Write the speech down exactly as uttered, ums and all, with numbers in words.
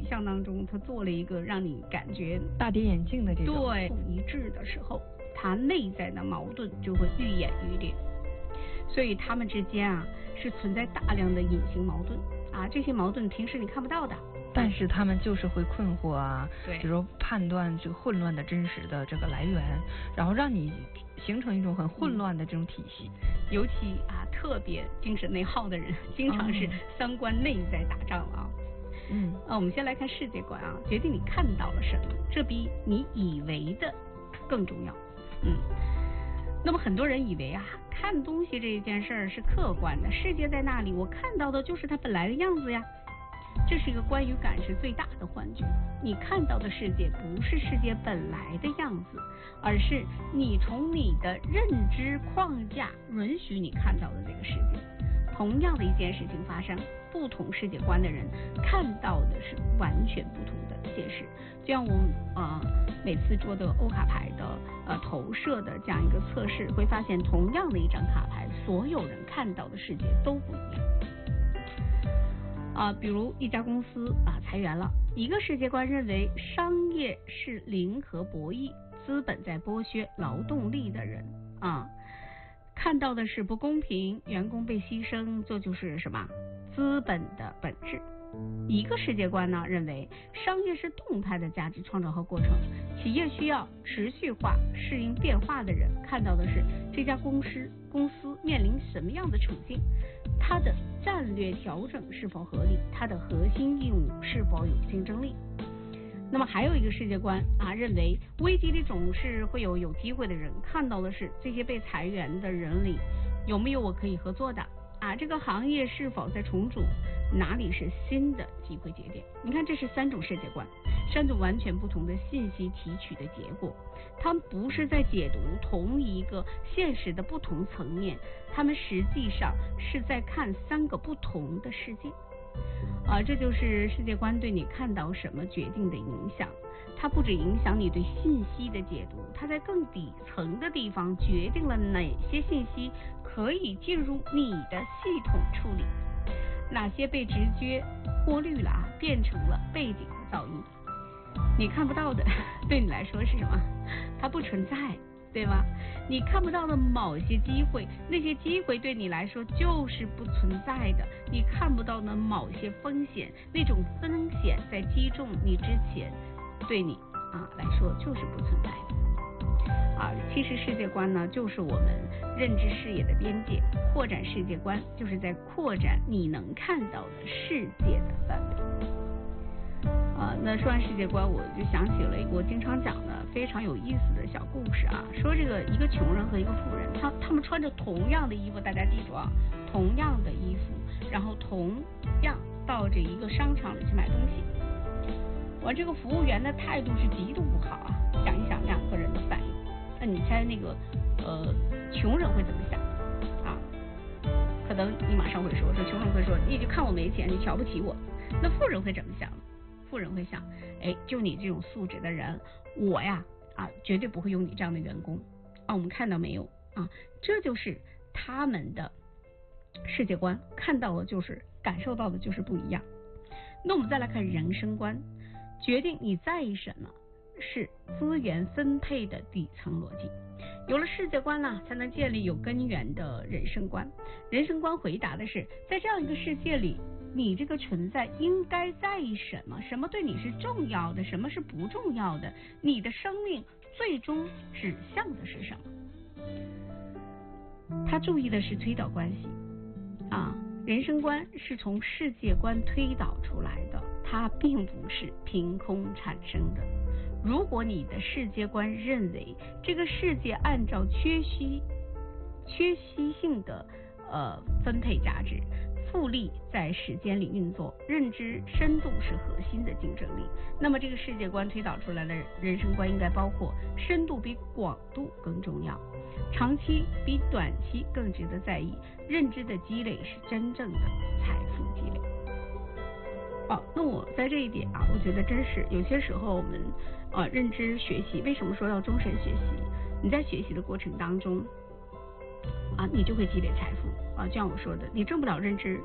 象当中，他做了一个让你感觉大跌眼镜的这种对一致的时候，他内在的矛盾就会愈演愈烈。所以他们之间啊是存在大量的隐形矛盾啊，这些矛盾平时你看不到的， 但是他们就是会困惑啊， 对， 比如判断这个混乱的真实的这个来源，然后让你形成一种很混乱的这种体系。 嗯、尤其啊特别精神内耗的人，经常是三观内在打仗啊。 嗯， 啊，我们先来看世界观啊，决定你看到了什么，这比你以为的更重要。嗯，那么很多人以为啊，看东西这一件事儿是客观的，世界在那里，我看到的就是它本来的样子呀。这是一个关于感知最大的幻觉，你看到的世界不是世界本来的样子，而是你从你的认知框架允许你看到的这个世界。同样的一件事情发生，不同世界观的人看到的是完全不同的现实。就像我们呃每次做的欧卡牌的呃投射的这样一个测试，会发现同样的一张卡牌，所有人看到的世界都不一样。啊，比如一家公司啊裁员了，一个世界观认为商业是零和博弈，资本在剥削劳动力的人啊，看到的是不公平，员工被牺牲，这就是什么资本的本质。一个世界观呢认为商业是动态的价值创造和过程，企业需要持续化适应变化的人，看到的是这家公司公司面临什么样的处境，它的战略调整是否合理，它的核心业务是否有竞争力。那么还有一个世界观啊，认为危机里总是会有有机会的人，看到的是这些被裁员的人里有没有我可以合作的啊，这个行业是否在重组，哪里是新的机会节点。你看，这是三种世界观，三种完全不同的信息提取的结果，他们不是在解读同一个现实的不同层面，他们实际上是在看三个不同的世界啊，这就是世界观对你看到什么决定的影响。它不只影响你对信息的解读，它在更底层的地方决定了哪些信息可以进入你的系统处理，哪些被直觉过滤了啊，变成了背景的噪音。你看不到的对你来说是什么？它不存在，对吗？你看不到的某些机会，那些机会对你来说就是不存在的。你看不到的某些风险，那种风险在击中你之前，对你啊来说就是不存在的。啊，其实世界观呢，就是我们认知视野的边界，扩展世界观就是在扩展你能看到的世界的范围。啊，那说完世界观，我就想起了一个我经常讲的非常有意思的小故事啊，说这个一个穷人和一个富人，他他们穿着同样的衣服，大家记住啊，同样的衣服，然后同样到这一个商场里去买东西。完，这个服务员的态度是极度不好啊！想一想两个人的反应，那你猜那个呃穷人会怎么想啊？可能你马上会说，说穷人会说，你就看我没钱，你瞧不起我。那富人会怎么想呢？富人会想，哎，就你这种素质的人，我呀啊绝对不会用你这样的员工啊！我们看到没有啊？这就是他们的世界观，看到的就是感受到的就是不一样。那我们再来看人生观，决定你在意什么是资源分配的底层逻辑。有了世界观呢，才能建立有根源的人生观。人生观回答的是，在这样一个世界里，你这个存在应该在意什么，什么对你是重要的，什么是不重要的，你的生命最终指向的是什么。他注意的是推导关系啊，人生观是从世界观推导出来的，它并不是凭空产生的。如果你的世界观认为这个世界按照缺虚缺虚性的呃分配价值，复利在时间里运作，认知深度是核心的竞争力，那么这个世界观推导出来的人生观应该包括深度比广度更重要，长期比短期更值得在意，认知的积累是真正的财富积累。哦，那我在这一点啊，我觉得真是有些时候我们呃认知学习，为什么说要终身学习？你在学习的过程当中啊，你就会积累财富啊。就像我说的，你挣不了认知，